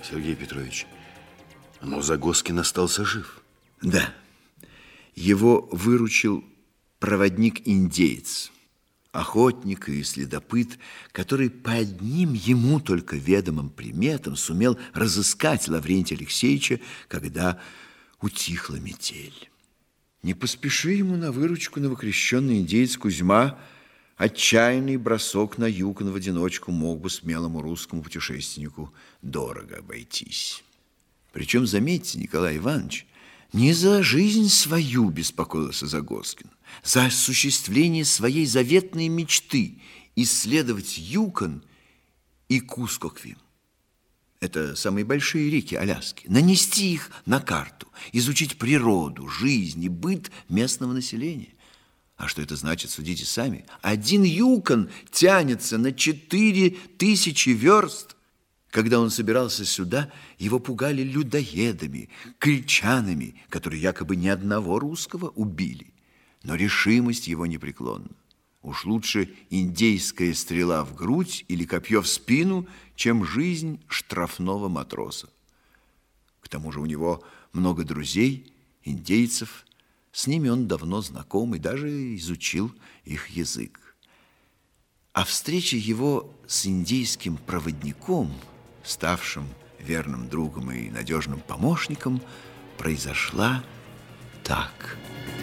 Сергей Петрович, но Загоскин остался жив. Да. Его выручил проводник-индеец, охотник и следопыт, который по одним ему только ведомым приметам сумел разыскать Лаврентия Алексеевича, когда утихла метель. Не поспеши ему на выручку новокрещенный индеец Кузьма, отчаянный бросок на юг в одиночку мог бы смелому русскому путешественнику дорого обойтись. Причем, заметьте, Николай Иванович, не за жизнь свою беспокоился Загоскин, за осуществление своей заветной мечты исследовать Юкон и Кускоквим. Это самые большие реки Аляски. Нанести их на карту, изучить природу, жизнь и быт местного населения. А что это значит, судите сами. Один Юкон тянется на 4000 верст. Когда он собирался сюда, его пугали людоедами, кричанами, которые якобы ни одного русского убили. Но решимость его непреклонна. Уж лучше индейская стрела в грудь или копье в спину, чем жизнь штрафного матроса. К тому же у него много друзей, индейцев. С ними он давно знаком и даже изучил их язык. А встреча его с индейским проводником, ставшим верным другом и надежным помощником, произошла так.